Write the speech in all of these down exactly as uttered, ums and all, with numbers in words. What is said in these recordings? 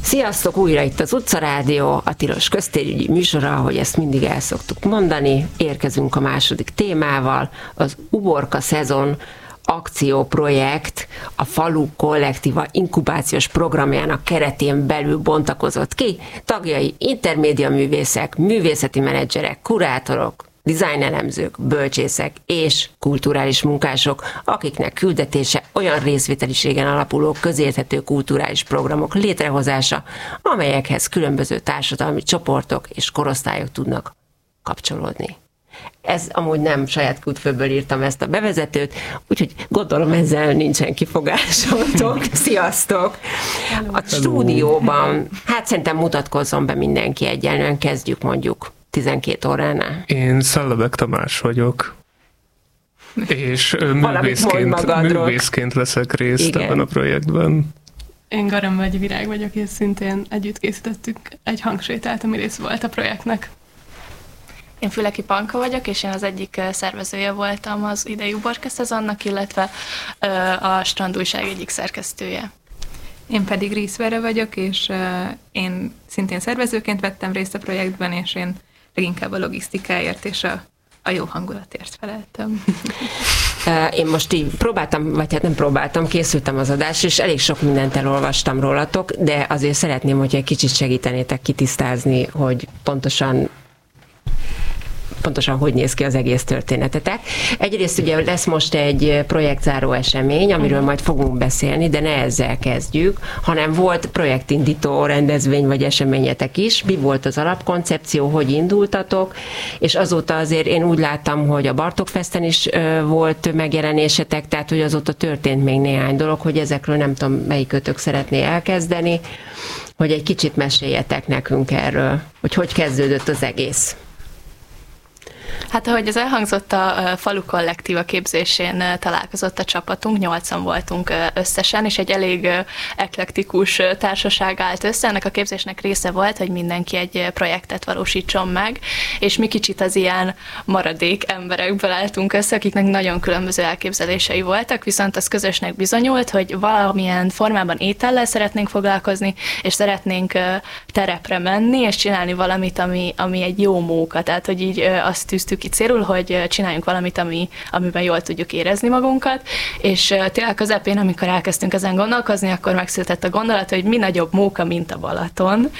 Sziasztok, újra itt az Utcarádió, a tilos köztérügyi műsora, ahogy ezt mindig el szoktuk mondani. Érkezünk a második témával, az Uborka szezon akcióprojekt a Falu Kollektíva inkubációs programjának keretén belül bontakozott ki. Tagjai intermédia művészek, művészeti menedzserek, kurátorok, dizájnelemzők, bölcsészek és kulturális munkások, akiknek küldetése olyan részvételiségen alapuló közérthető kulturális programok létrehozása, amelyekhez különböző társadalmi csoportok és korosztályok tudnak kapcsolódni. Ez amúgy nem saját kútfőből írtam ezt a bevezetőt, úgyhogy gondolom ezzel nincsen kifogásoltok. Sziasztok! A stúdióban, hát szerintem mutatkozzon be mindenki egyenlően, kezdjük mondjuk tizenkét óránál. Én Szellebek Tamás vagyok, és művészként, művészként veszek részt Igen. ebben a projektben. Én Garam vagy Virág vagyok, és szintén együtt készítettük egy hangsétát, ami rész volt a projektnek. Én Füleki Panka vagyok, és én az egyik szervezője voltam az idei Uborka szezonnak, illetve a Strandújság egyik szerkesztője. Én pedig Ríszverre vagyok, és én szintén szervezőként vettem részt a projektben, és én leginkább a logisztikáért és a, a jó hangulatért feleltem. Én most így próbáltam, vagy hát nem próbáltam, készültem az adásra, és elég sok mindent elolvastam rólatok, de azért szeretném, hogyha egy kicsit segítenétek kitisztázni, hogy pontosan pontosan hogy néz ki az egész történetetek. Egyrészt ugye lesz most egy projektzáró esemény, amiről majd fogunk beszélni, de ne ezzel kezdjük, hanem volt projektindító rendezvény vagy eseményetek is. Mi volt az alapkoncepció, hogy indultatok, és azóta azért én úgy láttam, hogy a Bartók Festen is volt megjelenésetek, tehát hogy azóta történt még néhány dolog, hogy ezekről nem tudom, melyikötök szeretné elkezdeni, hogy egy kicsit meséljetek nekünk erről, hogy hogy kezdődött az egész. Hát ahogy az elhangzott, a Falu Kollektíva képzésén találkozott a csapatunk, nyolcan voltunk összesen, és egy elég eklektikus társaság állt össze. Ennek a képzésnek része volt, hogy mindenki egy projektet valósítson meg, és mi kicsit az ilyen maradék emberekből álltunk össze, akiknek nagyon különböző elképzelései voltak, viszont az közösnek bizonyult, hogy valamilyen formában étellel szeretnénk foglalkozni, és szeretnénk terepre menni, és csinálni valamit, ami, ami egy jó móka, tehát hogy így azt tűztük ki célul, hogy csináljunk valamit, ami, amiben jól tudjuk érezni magunkat, és tényleg közepén, amikor elkezdtünk ezen gondolkozni, akkor megszületett a gondolat, hogy mi nagyobb móka, mint a Balaton,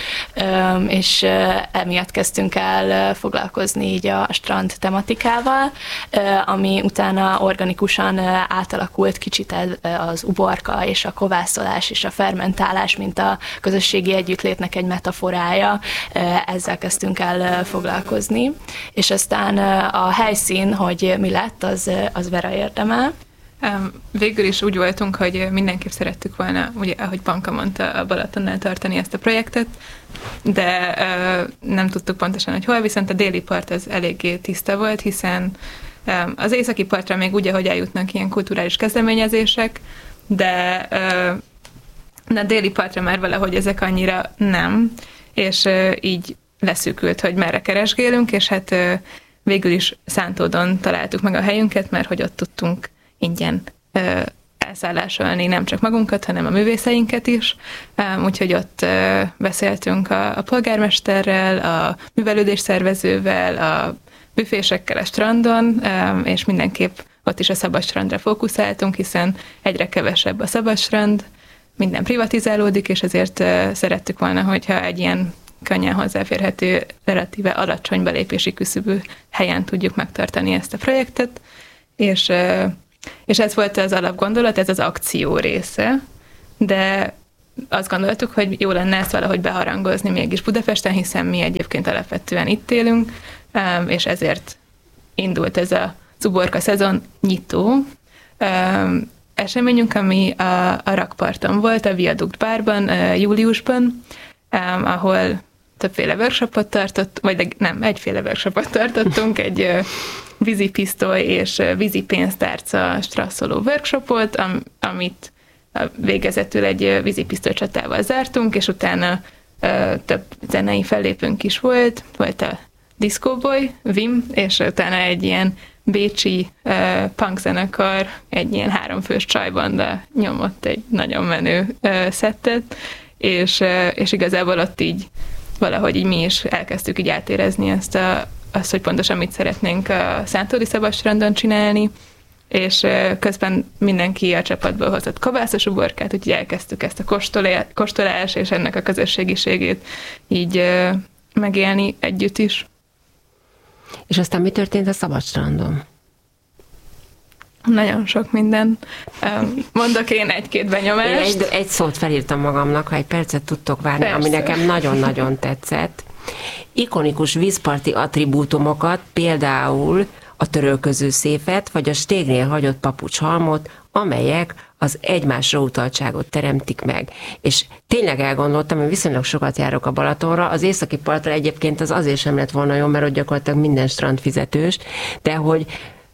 és emiatt kezdtünk el foglalkozni így a strand tematikával, ami utána organikusan átalakult kicsit az uborka és a kovászolás és a fermentálás, mint a közösségi együttlétnek egy metaforája, ezzel kezdtünk el foglalkozni, és aztán a helyszín, hogy mi lett, az, az Vera érdemel. Végül is úgy voltunk, hogy mindenképp szerettük volna, ugye, ahogy Panka mondta, a Balatonnál tartani ezt a projektet, de nem tudtuk pontosan, hogy hol, viszont a déli part az eléggé tiszta volt, hiszen az északi partra még úgy, ahogy eljutnak ilyen kulturális kezdeményezések, de, de a déli partra már valahogy ezek annyira nem, és így leszűkült, hogy merre keresgélünk, és hát végül is Szántódon találtuk meg a helyünket, mert hogy ott tudtunk ingyen elszállásolni nem csak magunkat, hanem a művészeinket is. Úgyhogy ott beszéltünk a, a polgármesterrel, a művelődés szervezővel, a büfésekkel a strandon, és mindenképp ott is a szabadstrandra fókuszáltunk, hiszen egyre kevesebb a szabadstrand, minden privatizálódik, és ezért szerettük volna, hogyha egy ilyen könnyen hozzáférhető, relatíve alacsony belépési küszöbű helyen tudjuk megtartani ezt a projektet, és, és ez volt az alapgondolat, ez az akció része, de azt gondoltuk, hogy jó lenne ezt valahogy beharangozni mégis Budapesten, hiszen mi egyébként alapvetően itt élünk, és ezért indult ez a Uborka szezon nyitó eseményünk, ami a, a rakparton volt, a Viadukt bárban, júliusban, ahol többféle workshopot tartott, vagy nem, egyféle workshopot tartottunk, egy vízipisztoly és vízipénztárca strasszoló workshopot, am, amit végezetül egy vízipisztoly csatával zártunk, és utána több zenei fellépőnk is volt, volt a Disco Boy, Vim, és utána egy ilyen bécsi uh, punk zenekar, egy ilyen háromfős csajbanda nyomott egy nagyon menő uh, szettet, és, és igazából ott így valahogy így mi is elkezdtük így átérezni ezt a, azt, hogy pontosan mit szeretnénk a Szántódi Szabadstrandon csinálni, és közben mindenki a csapatból hozott kovászos uborkát, úgyhogy elkezdtük ezt a kóstolás és ennek a közösségiségét így megélni együtt is. És aztán mi történt a Szabadstrandon? Nagyon sok minden. Mondok én egy-két benyomást. Én egy, egy szót felírtam magamnak, ha egy percet tudtok várni, persze, ami nekem nagyon-nagyon tetszett. Ikonikus vízparti attribútumokat, például a törölköző széfet, vagy a stégnél hagyott papucshalmot, amelyek az egymásra utaltságot teremtik meg. És tényleg elgondoltam, hogy viszonylag sokat járok a Balatonra, az északi partra egyébként az azért sem lett volna jó, mert ott gyakorlatilag minden strand fizetős, de hogy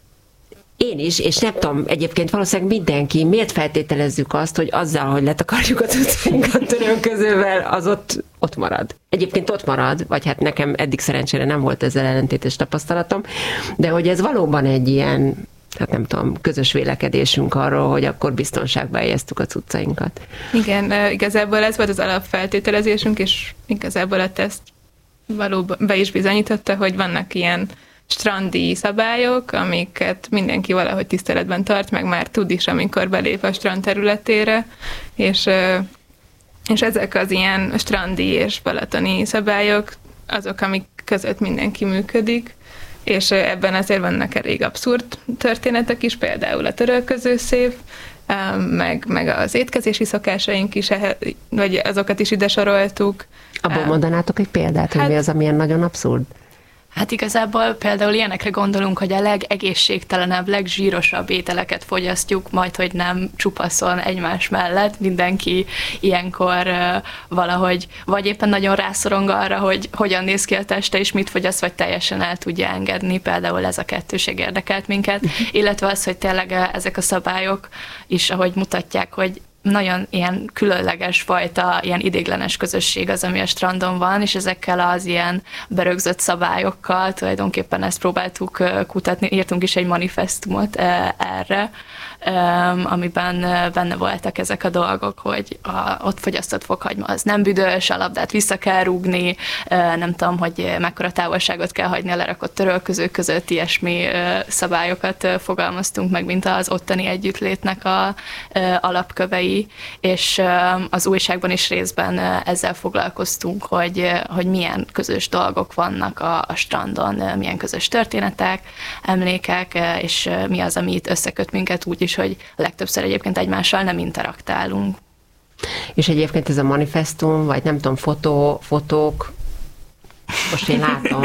én is, és nem tudom, egyébként valószínűleg mindenki, miért feltételezzük azt, hogy azzal, hogy letakarjuk az utcáinkat törölközővel, az ott, ott marad. Egyébként ott marad, vagy hát nekem eddig szerencsére nem volt ezzel ellentétes tapasztalatom, de hogy ez valóban egy ilyen, hát nem tudom, közös vélekedésünk arról, hogy akkor biztonságba helyeztük az utcáinkat. Igen, igazából ez volt az alapfeltételezésünk, és igazából a teszt valóban be is bizonyította, hogy vannak ilyen strandi szabályok, amiket mindenki valahogy tiszteletben tart, meg már tud is, amikor belép a strand területére, és, és ezek az ilyen strandi és balatoni szabályok azok, amik között mindenki működik, és ebben azért vannak elég abszurd történetek is, például a törölközőszéf, meg, meg az étkezési szokásaink is, vagy azokat is ide soroltuk. Abból mondanátok egy példát, hogy hát, mi az, amilyen nagyon abszurd? Hát igazából például ilyenekre gondolunk, hogy a legegészségtelenebb, legzsírosabb ételeket fogyasztjuk, majd hogy nem csupaszon egymás mellett. Mindenki ilyenkor uh, valahogy, vagy éppen nagyon rászorong arra, hogy hogyan néz ki a teste, és mit fogyaszt, vagy teljesen el tudja engedni. Például ez a kettőség érdekelt minket. Illetve az, hogy tényleg ezek a szabályok is, ahogy mutatják, hogy nagyon ilyen különleges fajta, ilyen idéglenes közösség az, ami a strandon van, és ezekkel az ilyen berögzött szabályokkal tulajdonképpen ezt próbáltuk kutatni, írtunk is egy manifestumot erre, amiben benne voltak ezek a dolgok, hogy a ott fogyasztott fokhagyma az nem büdös, a labdát vissza kell rúgni, nem tudom, hogy mekkora távolságot kell hagyni a lerakott törölközők között, ilyesmi szabályokat fogalmaztunk meg, mint az ottani együttlétnek a alapkövei, és az újságban is részben ezzel foglalkoztunk, hogy, hogy milyen közös dolgok vannak a, a strandon, milyen közös történetek, emlékek, és mi az, ami itt összeköt minket úgy is, hogy legtöbbször egyébként egymással nem interaktálunk. És egyébként ez a manifestum, vagy nem tudom, fotó, fotók, most én látom,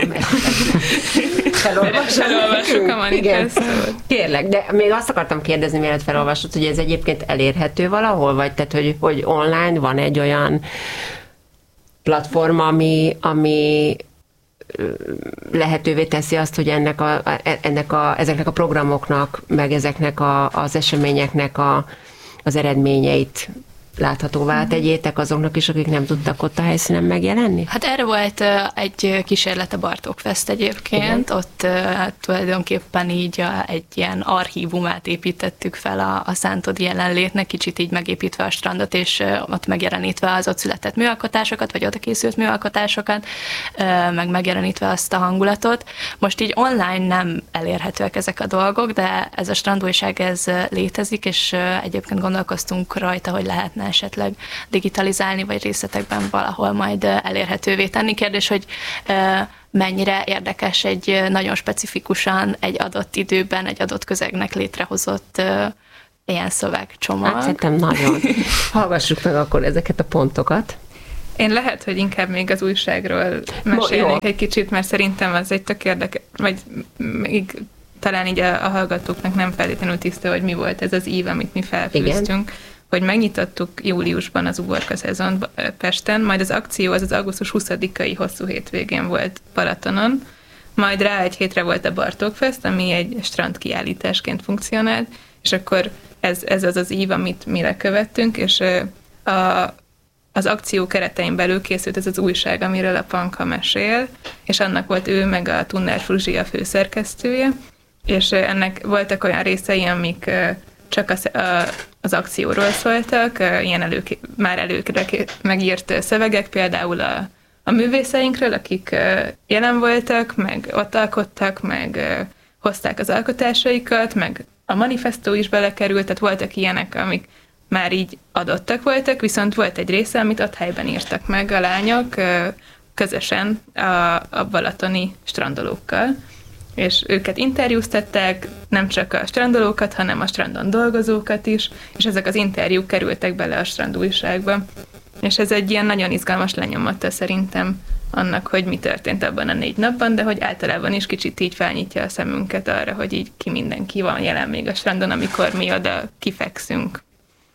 felolvassuk a manifestumot. Kérlek, de még azt akartam kérdezni, mielőtt felolvasod, hogy ez egyébként elérhető valahol, vagy tehát, hogy, hogy online van egy olyan platform, ami, ami lehetővé teszi azt, hogy ennek a, ennek a, ezeknek a programoknak, meg ezeknek a, az eseményeknek a, az eredményeit láthatóvá tegyétek azoknak is, akik nem tudtak ott a helyszínen megjelenni? Hát erre volt egy kísérlet a Bartók Fest egyébként, igen. Ott tulajdonképpen így egy ilyen archívumát építettük fel a, a szántodi jelenlétnek, kicsit így megépítve a strandot, és ott megjelenítve az ott született műalkotásokat, vagy oda készült műalkotásokat, meg megjelenítve azt a hangulatot. Most így online nem elérhetőek ezek a dolgok, de ez a strandújság ez létezik, és egyébként gondolkoztunk rajta, hogy lehetne esetleg digitalizálni, vagy részletekben valahol majd elérhetővé tenni. Kérdés, hogy mennyire érdekes egy nagyon specifikusan egy adott időben, egy adott közegnek létrehozott ilyen szövegcsomag. Hát szerintem nagyon. Hallgassuk meg akkor ezeket a pontokat. Én lehet, hogy inkább még az újságról mesélnék egy kicsit, mert szerintem az egy tök érdekes, vagy még talán így a, a hallgatóknak nem feltétlenül tiszta, hogy mi volt ez az ív, amit mi felfűztünk. Igen. Hogy megnyitottuk júliusban az uborka szezon Pesten, majd az akció az az augusztus huszadikai hosszú hétvégén volt Balatonon, majd rá egy hétre volt a Bartók Fest, ami egy strandkiállításként funkcionált, és akkor ez, ez az az ív, amit mi lekövettünk, és a, az akció keretein belül készült ez az újság, amiről a Panka mesél, és annak volt ő, meg a Tunnár Fruzsi a főszerkesztője, és ennek voltak olyan részei, amik csak a, a az akcióról szóltak, ilyen elő, már előre megírt szövegek, például a, a művészeinkről, akik jelen voltak, meg ott alkottak, meg hozták az alkotásaikat, meg a manifestó is belekerült, tehát voltak ilyenek, amik már így adottak voltak, viszont volt egy része, amit ott helyben írtak meg a lányok közösen a, a balatoni strandolókkal. És őket interjúztatták, nem csak a strandolókat, hanem a strandon dolgozókat is, és ezek az interjúk kerültek bele a strandújságba. És ez egy ilyen nagyon izgalmas lenyomata szerintem annak, hogy mi történt abban a négy napban, de hogy általában is kicsit így felnyitja a szemünket arra, hogy így ki mindenki van jelen még a strandon, amikor mi oda kifekszünk.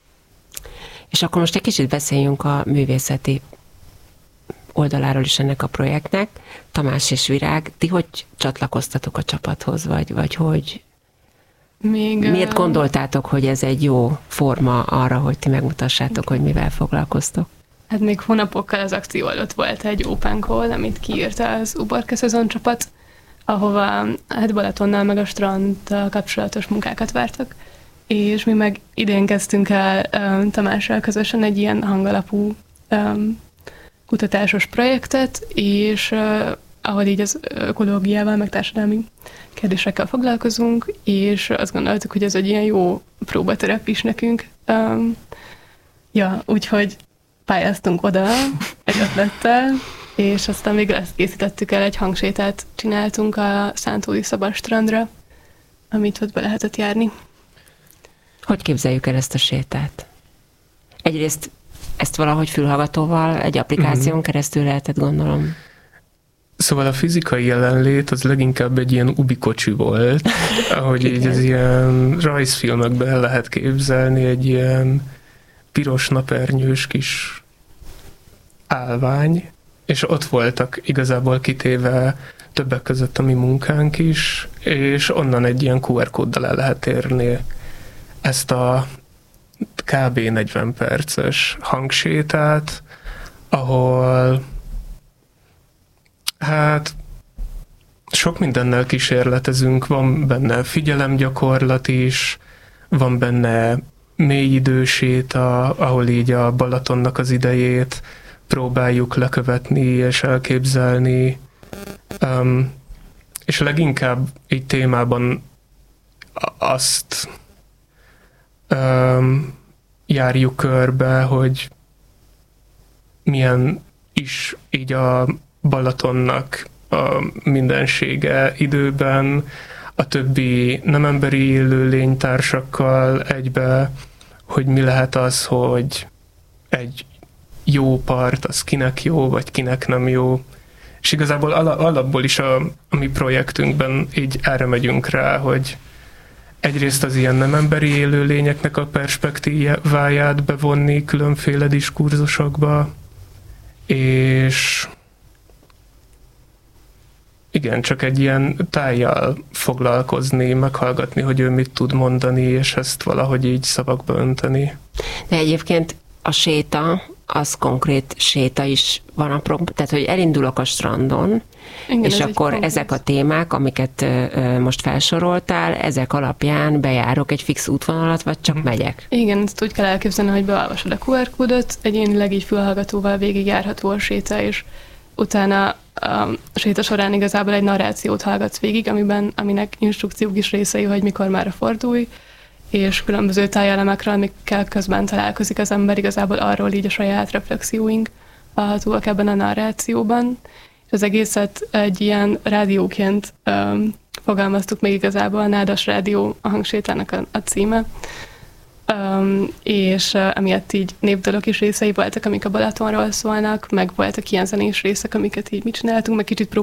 És akkor most egy kicsit beszéljünk a művészeti oldaláról is ennek a projektnek. Tamás és Virág, ti hogy csatlakoztatok a csapathoz, vagy, vagy hogy Még, miért gondoltátok, hogy ez egy jó forma arra, hogy ti megmutassátok, hogy mivel foglalkoztok? Hát még hónapokkal az akció előtt volt egy open call, amit kiírta az Uborka Szezon csapat, ahova hát Balatonnal meg a stranddal kapcsolatos munkákat vártak, és mi meg idén kezdtünk el um, Tamással közösen egy ilyen hangalapú um, kutatásos projektet, és uh, ahol így az ökológiával, meg társadalmi kérdésekkel foglalkozunk, és azt gondoltuk, hogy ez egy ilyen jó próbaterep is nekünk. Um, ja, úgyhogy pályáztunk oda egy ötlettel, és aztán végül ezt készítettük el, egy hangsétát csináltunk a Szántódi Szabad strandra, amit ott be lehetett járni. Hogy képzeljük el ezt a sétát? Egyrészt ezt valahogy fülhallgatóval, egy applikáción mm-hmm. keresztül lehetett, gondolom. Szóval a fizikai jelenlét az leginkább egy ilyen ubikocsi volt, ahogy így az ilyen rajzfilmekben el lehet képzelni, egy ilyen piros napernyős kis állvány, és ott voltak igazából kitéve többek között a mi munkánk is, és onnan egy ilyen kú er kóddal el lehet érni ezt a kb. negyven perces hangsétát, ahol hát sok mindennel kísérletezünk, van benne figyelemgyakorlat is, van benne mély időséta, ahol így a Balatonnak az idejét próbáljuk lekövetni és elképzelni, um, és leginkább így témában azt um, járjuk körbe, hogy milyen is így a Balatonnak a mindensége időben, a többi nem emberi élőlénytársakkal egybe, hogy mi lehet az, hogy egy jó part, az kinek jó, vagy kinek nem jó. És igazából alapból is a, a mi projektünkben így erre megyünk rá, hogy egyrészt az ilyen nem emberi élőlényeknek a perspektíváját bevonni különféle diskurzusokba, és igen, csak egy ilyen tájjal foglalkozni, meghallgatni, hogy ő mit tud mondani, és ezt valahogy így szavakba önteni. De egyébként a séta, az konkrét séta is van a prób- tehát, hogy elindulok a strandon, igen, és akkor ezek a témák, amiket ö, most felsoroltál, ezek alapján bejárok egy fix útvonalat, vagy csak megyek? Igen, ezt úgy kell elképzelni, hogy beolvasod a kú er kódot, egyénileg így fülhallgatóval végigjárható a séta, és utána a séta során igazából egy narrációt hallgatsz végig, amiben, aminek instrukciók is részei, hogy mikor már fordulj, és különböző tájelemekről, amikkel közben találkozik az ember, igazából arról így a saját reflexióink hallhatóak ebben a narrációban. És az egészet egy ilyen rádióként um, fogalmaztuk még igazából, a Nádas Rádió a hangsétának a, a címe, um, és uh, emiatt így népdalok is részei voltak, amik a Balatonról szólnak, meg voltak ilyen zenés részek, amiket így mi csináltunk, meg kicsit